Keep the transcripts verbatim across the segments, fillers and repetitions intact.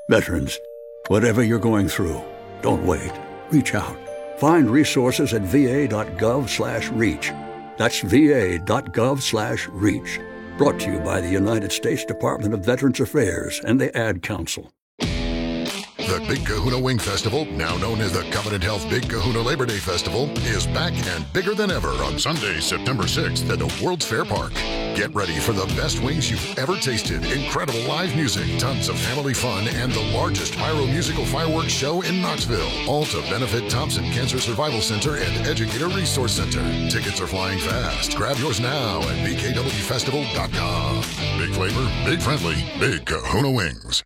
Veterans, whatever you're going through, don't wait. Reach out. Find resources at va.gov slash reach. That's va.gov slash reach. Brought to you by the United States Department of Veterans Affairs and the Ad Council. The Big Kahuna Wing Festival, now known as the Covenant Health Big Kahuna Labor Day Festival, is back and bigger than ever on Sunday, September sixth at the World's Fair Park. Get ready for the best wings you've ever tasted, incredible live music, tons of family fun, and the largest pyro musical fireworks show in Knoxville. All to benefit Thompson Cancer Survival Center and Educator Resource Center. Tickets are flying fast. Grab yours now at b k w festival dot com. Big flavor, big friendly, Big Kahuna Wings.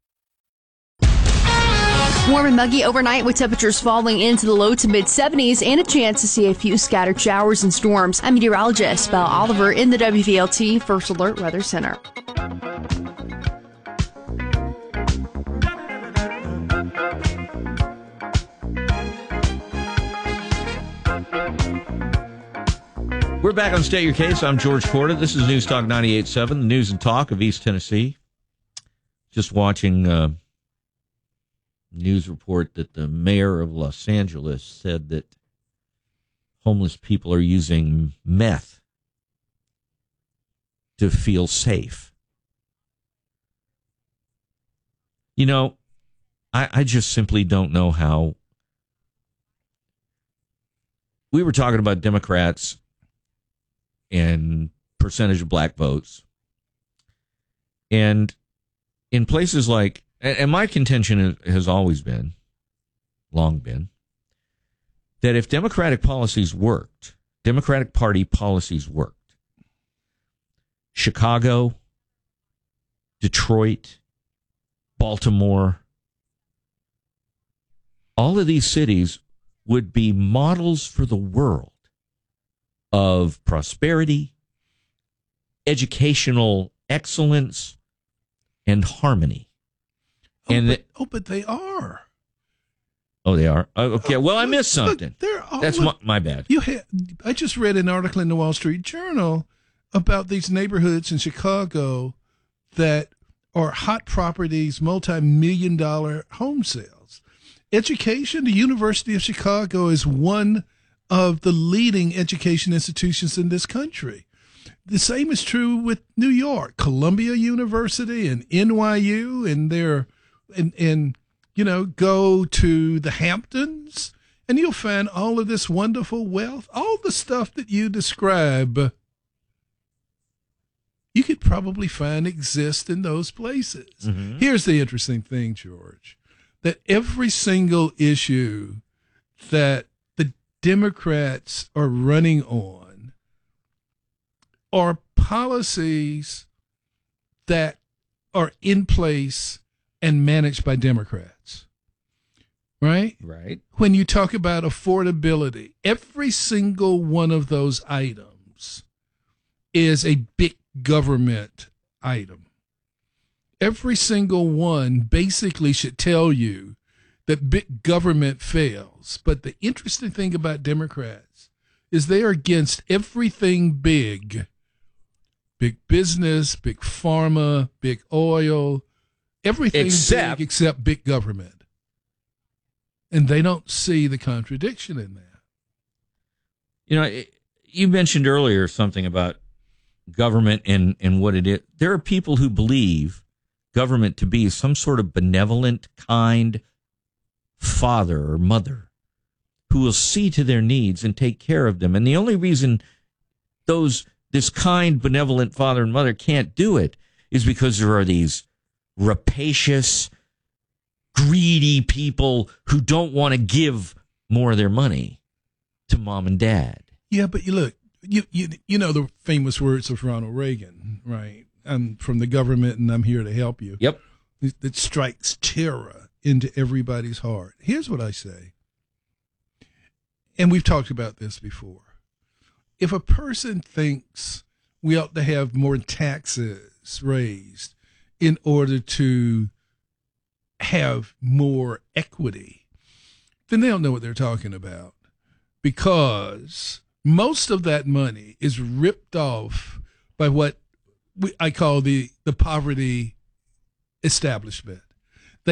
Warm and muggy overnight with temperatures falling into the low to mid seventies and a chance to see a few scattered showers and storms. I'm meteorologist Belle Oliver in the W V L T First Alert Weather Center. We're back on State Your Case. I'm George Corda. This is News Talk ninety-eight point seven, the news and talk of East Tennessee. Just watching uh, news report that the mayor of Los Angeles said that homeless people are using meth to feel safe. You know, I, I just simply don't know how. We were talking about Democrats and percentage of black votes. And in places like, and my contention has always been, long been, that if Democratic policies worked, Democratic Party policies worked, Chicago, Detroit, Baltimore, all of these cities would be models for the world of prosperity, educational excellence, and harmony. Oh, and but, the, oh, but they are. Oh, they are? Oh, okay, well, I missed something. Look, they're all, That's look, my, my bad. You had, I just read an article in the Wall Street Journal about these neighborhoods in Chicago that are hot properties, multi-million dollar home sales. Education, the University of Chicago is one of the leading education institutions in this country. The same is true with New York, Columbia University and N Y U, and their and and you know, go to the Hamptons and you'll find all of this wonderful wealth, all the stuff that you describe. You could probably find exist in those places. Mm-hmm. Here's the interesting thing, George, that every single issue that the Democrats are running on are policies that are in place and managed by Democrats, right? Right. When you talk about affordability, every single one of those items is a big government item. Every single one basically should tell you that big government fails. But the interesting thing about Democrats is they are against everything big. Big business, big pharma, big oil, everything except, big except big government. And they don't see the contradiction in that. You know, you mentioned earlier something about government and, and what it is. There are people who believe government to be some sort of benevolent, kind father or mother who will see to their needs and take care of them. And the only reason those this kind, benevolent father and mother can't do it is because there are these rapacious, greedy people who don't want to give more of their money to mom and dad. Yeah, but you look, you you you know the famous words of Ronald Reagan, right? I'm from the government and I'm here to help you. Yep. That strikes terror into everybody's heart. Here's what I say, and we've talked about this before. If a person thinks we ought to have more taxes raised in order to have more equity, then they don't know what they're talking about, because most of that money is ripped off by what we, I call the, the poverty establishment.